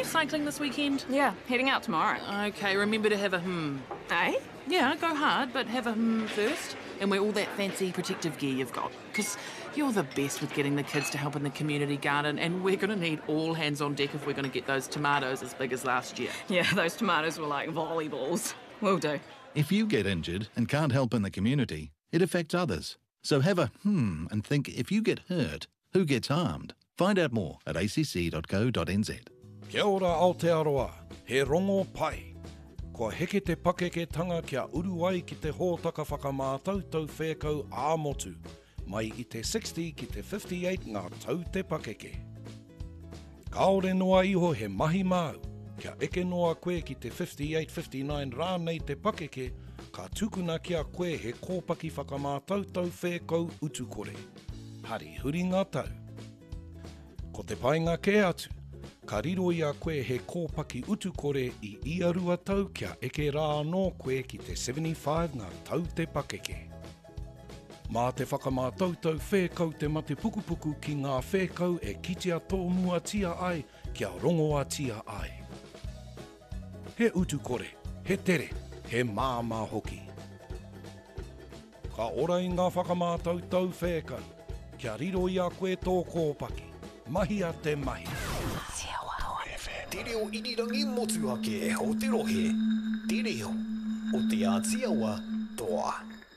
you cycling this weekend? Yeah, heading out tomorrow. Okay, remember to have a Eh? Yeah, go hard, but have a first. And wear all that fancy protective gear you've got. Because you're the best with getting the kids to help in the community garden, and we're going to need all hands on deck if we're going to get those tomatoes as big as last year. Yeah, those tomatoes were like volleyballs. Will do. If you get injured and can't help in the community, it affects others. So have a and think, if you get hurt, who gets harmed? Find out more at acc.co.nz. Kia ora Aotearoa, he rongo pai. Kua heke te pakeke-tanga kia uru ai ki te hōtaka whakamātautau whēkau āmotu, mai i te 60 ki te 58 ngā tau te pakeke. Kaore noa iho he mahi māu, kia eke noa koe ki te 58-59 rānei te pakeke, ka tukuna kia koe he kōpaki whakamātautau whēkau utukore. Hari huri ngā tau. Ko te painga ke atu, ka riro ia koe he kōpaki utukore i iarua tau kia eke rā anō koe ki te 75 ngā tau te pakeke. Mā te whakamātautau whēkau te mate pukupuku ki ngā whēkau e kitea tōmua tia ai kia rongoa tia ai. He utukore, he tere, he māmā hoki. Ka ora i ngā whakamātautau whēkau, kia riro ia koe tō kōpaki, mahi a te mahi. Te reo irirangi motu ake o te rohe. Te reo o te Ātiawa toa.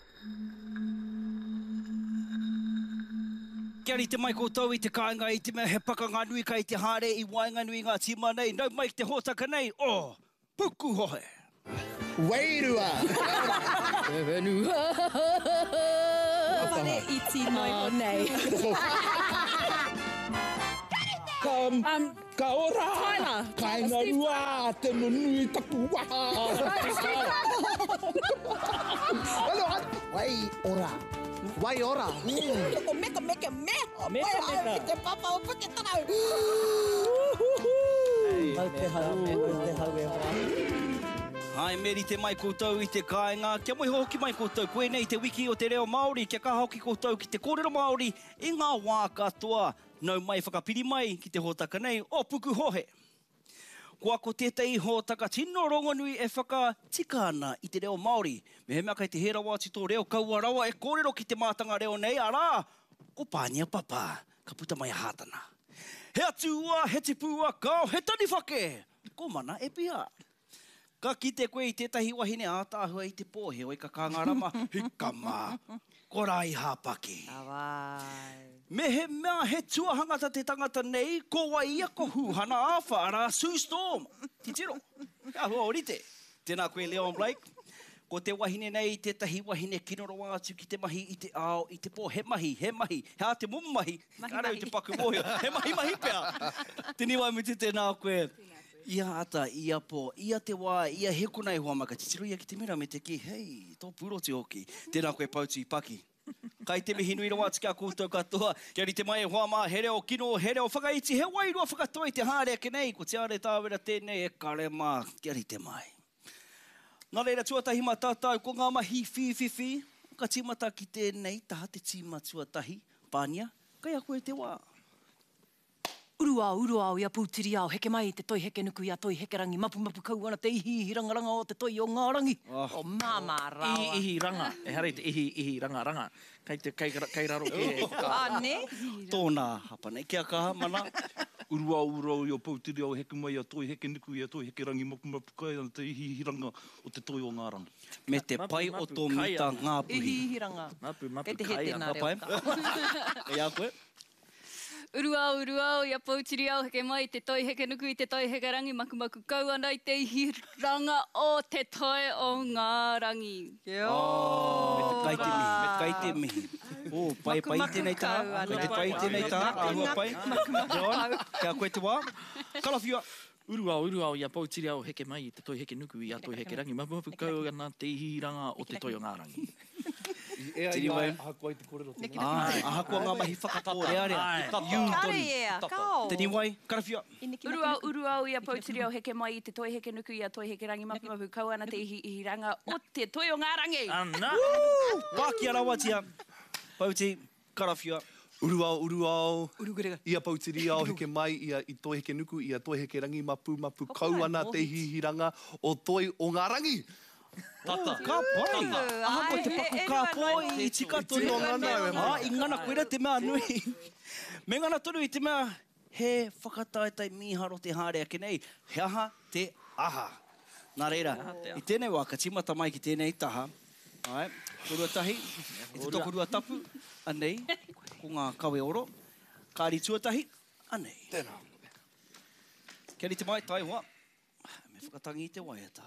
Kia ri te mai koutou i te kāinga i te mea he pakanga nui kai te hāre i wainga nui ngā tima nei. Nau mai te hōtaka nei o Puku Hohe. Wairua! Ewenua! Whare iti mai o nei. Ka ora! Tyler! Kainga rua! Te nunui tapu waha! Wai ora! Wai ora! O meka meka meka! Meka meka! Te papa o puke tanau! Mau te hau, mau te hau e hoa. Hai meri te mai koutou i te kāinga. Kia moi hoki mai koutou. Koe nei te wiki o te reo Māori. Kia kaha hoki koutou ki te kōrero Māori i ngā wā katoa. Nau mai whakapiri mai ki te hōtaka nei o Puku Hohe. Kua ko tētai hōtaka tino rongonui e whakatika ana i te reo Māori. Me he mea kai te hera wāti tō reo kaua rawa e kōrero ki te mātanga reo nei. Arā, ko pānia papa, ka puta mai a hātana. He atu ua, he te pūa, kau, he tani whake. Ko mana e pia. Ka kite koe i tētahi wahine ātāhua i te pōhe o i ka kāngarama. Hika mā, ko rai hāpaki. Awai. Me he mea he tuahangata te tangata nei, ko wa ia ko huhana āwha ara Sue Storm. Titiro. Ka hua orite. Tēnā koe Leon Blake. Ko te wahine nei, tētahi wahine kinoro atu ki te mahi i te ao, i te pō. He mahi, he mahi. He a te mumu mahi. Karau te paku mōhio. He mahi mahi pēr. Tēni wai mutu tēnā koe. Ia ata, ia pō, ia te wā, ia hekuna e hoa maka. Titiro ia ki te mera me te ki, hei, tō puro te hoki. Tēnā koe pautu i paki. Kai te mihi nui rawa tika koutou katoa. Kia ri te mai e hoa mā, he reo kino, he reo whakaiti, he wairua whakatoa i te hāre ake nei. Ko te are tāwera tēnei e kare mā, kia ri te mai. Nā reira tuatahi mā tātou, ko ngā mahi whiwhiwhi. Ka tīmata ki tēnei, taha te tīma tuatahi. Pānia, kai a koe te wā. Urua o ia pūtiri ao, heke mai te toi heke nuku ia toi heke rangi, mapu kau ana te ihi rangaranga o te toi o ngā rangi. O māmā rawa. Ihi ranga, e harei te ihi ranga. Kai te kai raro ke. Ne? Tōnā hapa nei, kia kaha mana. Urua i o pautiri au heke mai a toi heke nuku i a toi heke rangi mapu kai ana te ihi ranga o te toi o ngā rangi. Me te pai o tō mita ngā puhi. Ihi ranga. Mapu Kei te kai hete ana. nā reo. E a koe? Urua, ia pautiri au heke mai, te toi heke nuku i te toi heke rangi, maku kau ana i te ihi ranga o te toi o ngā rangi. Me te kai te mihi. O, pai tēnei tā. Koe te pai tēnei tā. Ahua pai. John, kia koe te wā. Kalawhiua. Urua ia pautiri au heke mai, te toi heke nuku i a toi heke rangi, mapu kau ana te ihi ranga o te toi o ngā rangi. Tiri wai. Ahakua i te kōrero tēnei. Ahakua ngā mahi whakatore area. Kare ea, kao. Tēni wai, karawhia. Urua ia pautiri au heke mai i te toi heke nuku i a toi heke rangi, mapu kau ana te ihi ranga o te toi o ngā rangi. Ana. Pākia rawa tia. Pauti, karawhia. Uruao, uruao. Urugerega. Ia pautiri ao heke mai, ia i toi heke nuku, ia toi heke rangi mapu mapu kauana te hihiranga o toi o ngā rangi. Tata. Ka pai. Aha ko te paku ka poi i tika tonu o ngana. I ngana koera te mea nui. Me ngana tonu i te mea he whakataetai miharo te hārea ke nei. He aha te aha. Nā reira, i tēnei wā, ka timata mai ki tēnei taha. Ai, korua tahi, i te tokorua tapu, anei, ko ngā kawe oro. Kāri tuatahi, anei. Tēnā. Kia ni te mai, tai hoa. Me whakatangi i te waiata.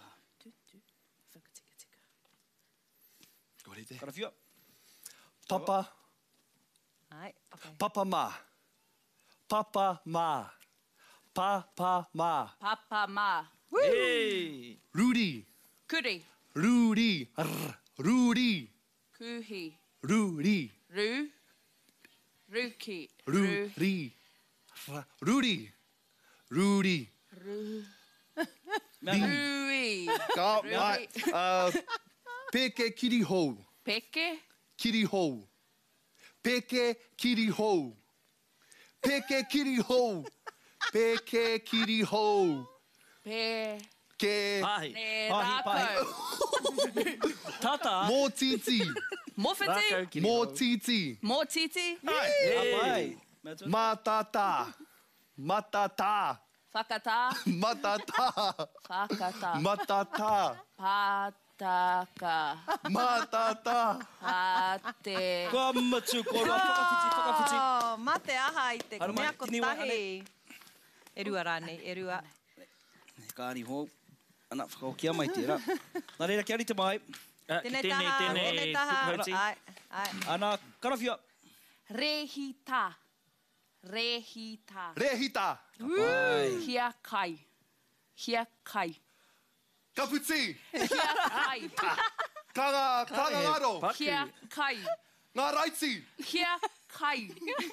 Karawhia. Papa. Ai, okay. Papa mā. Papa mā. Papa mā. Papa mā. Hey. Rudi. Kuri. Rudi. Arr. Rudi. Kuhi. Rudi. Ru. Ruki. Rudi. Rudi. Rudi. Ru. Rudi. Rui. Ka mai. Peke kiri hou. Peke. Kiri hou. Peke kiri hou. Peke kiri hou. Peke kiri hou. Pe. Ke. Ne rākau. Tata. Mō titi. Mō whiti. Mō titi. Mō titi. Apai. Matata. Matata. Whakata. Matata. Whakata. Matata. Pātaka. Matata. Pāte. Kua matu, kua whakawhiti. Oh, mate aha i te mea ko tahi. E rua rānei, e rua. Kāri hō. Ana, whakaokia mai tērā. Nā reira, kia ni te mai. Tēnei taha, tēnei taha. Ana, karawhia. Rehita. Rehita. Rehita. Hia kai. Hia kai. Kaputi. Hia kai. Kanga ngaro. Hia kai. Ngā raiti. Hia kai.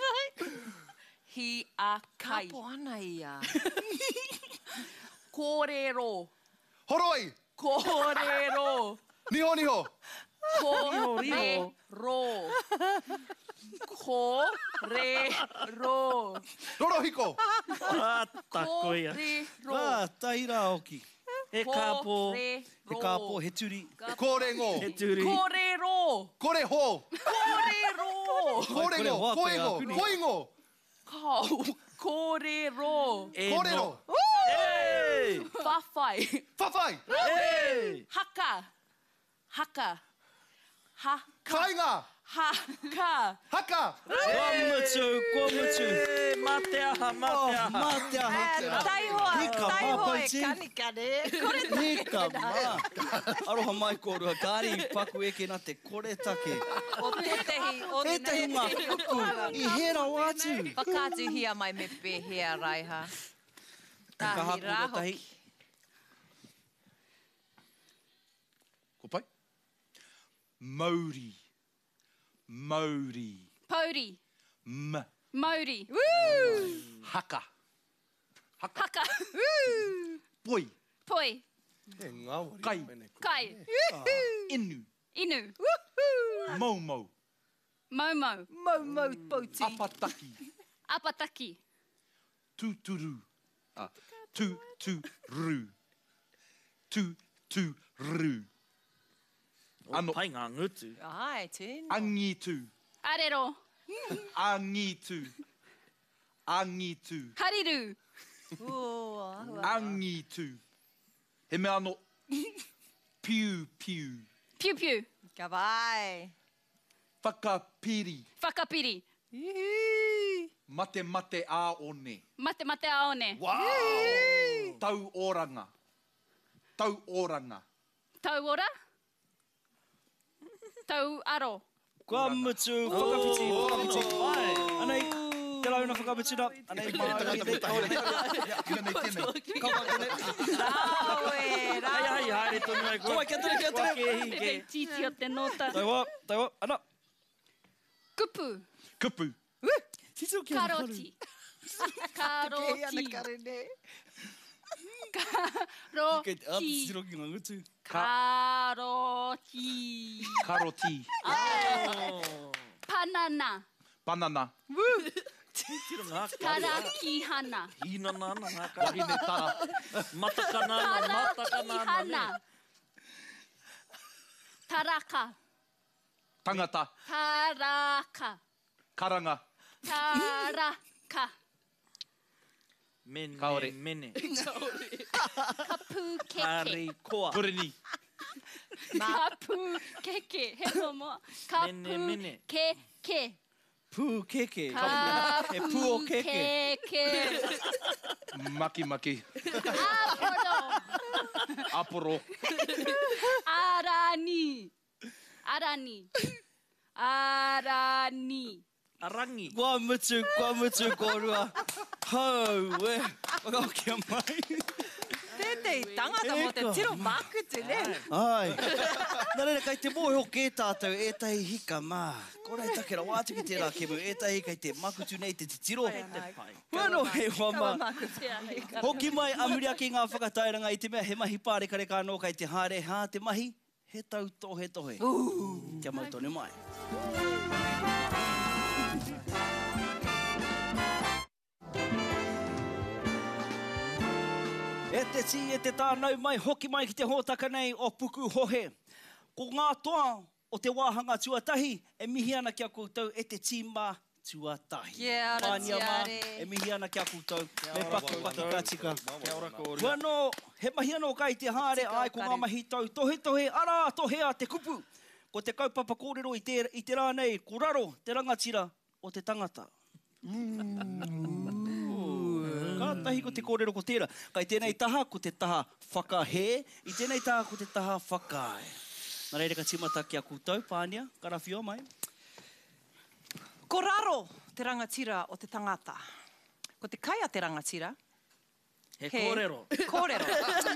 Hia kai. Ka po ana ia. Kōrero. Horoi. Kōrero. Niho niho. Kōrero. Kōrero. Rorohiko. Takoia. Kōrero. Tahira hoki. He kāpō. He kāpō, he turi. Kōrengo. He turi. Kōrero. Koreho. Kōrero. Kōrengo. Koingo. Koingo. Kōrero. Kōrero. Whawhai. Whawhai. Haka. Haka. Haka. Kainga. Haka. Haka. Kua mutu, kua mutu. Mate aha, mate aha. Mate aha. Taihoa e kanikare. Nika mā. Aroha mai kōrua, kāri i paku eke nā te kore take. O tetehi, o Tetehi ngā puku, i hera wātu. Whakātu hia mai me pēhea raiha. Ka Tahi hapu rā tahi. hoki. Ko pai? Mauri. Mauri. Pauri. Mauri. Haka. Haka. Poi. Poi. He ngāwari. Kai. Kai. Inu. Inu. Maumau. Momo. Mau pauti. Apataki. Apataki. Tuturu. Tuturu. Tuturu. Ano. Pai ngā ngutu. Ai, tēnā. Angitu. Arero. Angitu. Angitu. Hariru. Angitu. He mea ano. Piu, piu. Piu piu. Ka vai. Whakapiri. Whakapiri. Mate mate a one. Mate mate aone. Wow! Tau oranga. Tau oranga. Tau ora. Tau aro. Kua mutu, whakawhiti, whakawhiti. Anei, te launa whakamutu na. Anei, maari. Kawa kene. Rawe, rawe. Hai, haere tonu e Kua, kia tere, kia tere. Kei titi o te nota. Taiwa, ana. Kupu. Kupu. Karoti. Karoti. Kei te atu tiroki ngā ngutu. Karoti. Karoti. Banana. Banana. Tarakihana. Ina nana ngā ka. Wahine tara. Matakana, matakana. Tarakihana. Taraka. Tangata. Taraka. Karanga. Taraka. Mene, Kaore. mene. Kapu keke. Kare koa. Pureni. Kapu keke. He momo. Mene, mene. Kapu keke. Pū keke. Kapu E pū o keke. keke. Maki maki. Aporo. Aporo. Arani. Arani. Arani. Arangi. Kua mutu, kōrua. Hau, e. Wakaokia mai. Tētei tangata mo te tiro māku te ne. Ai. Nā reira, kai te mōhio kē tātou, ētahi hika mā. Kōrei takera wātuki tērā kemu, ētahi kai te makutu nei te tiro. Wano he wama. Hoki mai amuri ake ngā whakatairanga i te mea he mahi pārekareka anō kai te haere hā te mahi, he tau tohe tohe. Kia mau tone mai. E te ti, e te tānau mai, hoki mai ki te hōtaka nei o puku hohe. Ko ngā toa o te wāhanga tuatahi, e mihi ana kia koutou e te tīma tuatahi. Kia ora, Pānia mā, tiare. e mihi ana kia koutou, me paki ka tika. Wano, he mahi ana o kai te haere, ai ko ngā mahi tau, tohe tohe, ara tohea te kupu. Ko te kaupapa kōrero i te rānei, ko raro te rangatira o te tangata. Kātahi ko te kōrero ko tērā. Kai tēnei taha ko te taha whakahe, i tēnei taha ko te taha whakae. Nā reira ka timata kia koutou, Pānia, karawhio mai. Ko raro te rangatira o te tangata. Ko te kai a te rangatira. He kōrero. Kōrero.